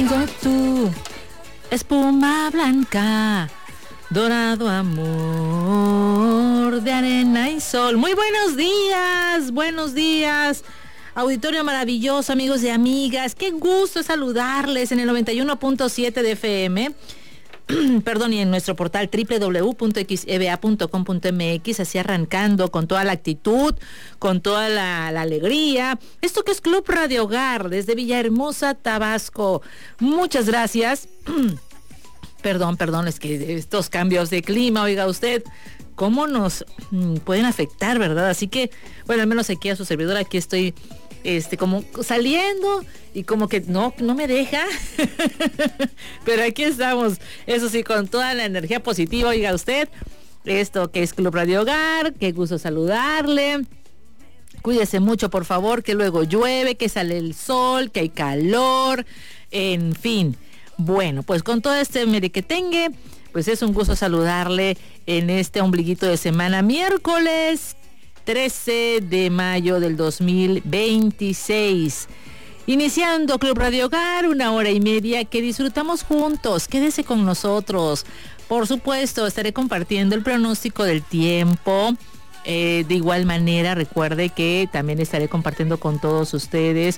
Tengo tú, espuma blanca, dorado amor de arena y sol. Muy buenos días, auditorio maravilloso, amigos y amigas. Qué gusto saludarles en el 91.7 de FM. Perdón, y en nuestro portal www.xeba.com.mx, así arrancando con toda la actitud, con toda la alegría. Esto que es Club Radio Hogar, desde Villahermosa, Tabasco. Muchas gracias. Perdón, es que estos cambios de clima, oiga usted, cómo nos pueden afectar, ¿verdad? Así que, bueno, al menos aquí a su servidora, aquí estoy como saliendo y como que no me deja. Pero aquí estamos, eso sí, con toda la energía positiva, oiga usted. Esto que es Club Radio Hogar, qué gusto saludarle. Cuídese mucho, por favor, que luego llueve, que sale el sol, que hay calor, en fin. Bueno, pues con todo este merequetengue, pues es un gusto saludarle en este ombliguito de semana, miércoles 13 de mayo del 2026. Iniciando Club Radio Hogar, 1 hora y media que disfrutamos juntos. Quédese con nosotros. Por supuesto, estaré compartiendo el pronóstico del tiempo. De igual manera, recuerde que también estaré compartiendo con todos ustedes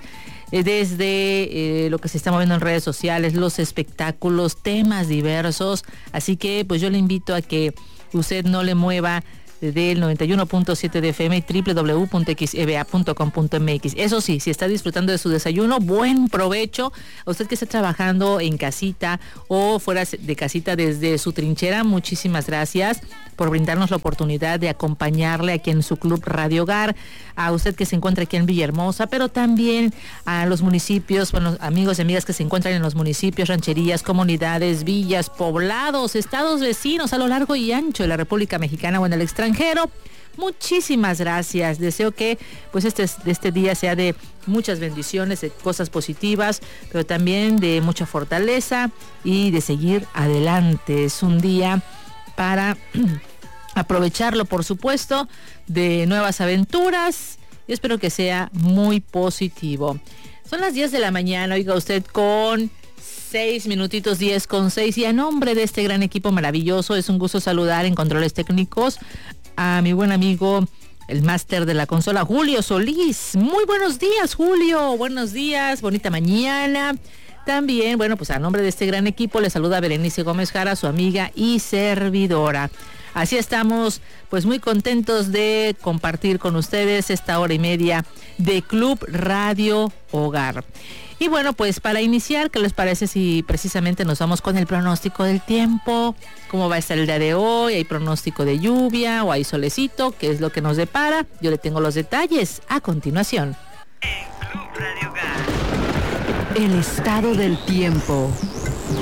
desde lo que se está moviendo en redes sociales, los espectáculos, temas diversos. Así que pues yo le invito a que usted no le mueva del 91.7 de FM y www.xeba.com.mx. Eso sí, si está disfrutando de su desayuno, buen provecho. A usted que esté trabajando en casita o fuera de casita desde su trinchera, muchísimas gracias por brindarnos la oportunidad de acompañarle aquí en su Club Radio Hogar. A usted que se encuentra aquí en Villahermosa, pero también a los municipios, bueno, amigos y amigas que se encuentran en los municipios, rancherías, comunidades, villas, poblados, estados vecinos a lo largo y ancho de la República Mexicana o en el extranjero. Muchísimas gracias. Deseo que pues este día sea de muchas bendiciones, de cosas positivas, pero también de mucha fortaleza y de seguir adelante. Es un día para aprovecharlo, por supuesto, de nuevas aventuras, y espero que sea muy positivo. Son las 10 de la mañana, oiga usted, con 6 minutitos, 10:06, y a nombre de este gran equipo maravilloso, es un gusto saludar en controles técnicos a mi buen amigo, el máster de la consola, Julio Solís. Muy buenos días, Julio. Buenos días, bonita mañana. También, bueno, pues a nombre de este gran equipo le saluda Berenice Gómez Jara, su amiga y servidora. Así estamos, pues muy contentos de compartir con ustedes esta hora y media de Club Radio Hogar. Y bueno, pues para iniciar, ¿qué les parece si precisamente nos vamos con el pronóstico del tiempo? ¿Cómo va a estar el día de hoy? ¿Hay pronóstico de lluvia o hay solecito? ¿Qué es lo que nos depara? Yo le tengo los detalles a continuación. En Club Radio Hogar. El estado del tiempo.